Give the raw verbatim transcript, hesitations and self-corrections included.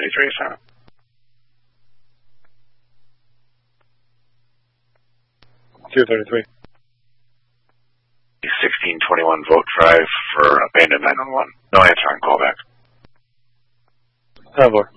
thirty-three, Simon. two thirty-three. sixteen twenty-one Vote Drive for abandoned nine one one. No answer on callback. Traveler.